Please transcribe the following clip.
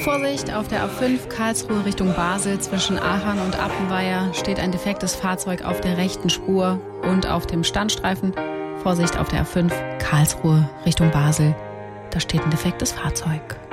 Vorsicht, auf der A5 Karlsruhe Richtung Basel zwischen Aachen und Appenweier steht ein defektes Fahrzeug auf der rechten Spur und auf dem Standstreifen. Vorsicht auf der A5 Karlsruhe Richtung Basel, da steht ein defektes Fahrzeug.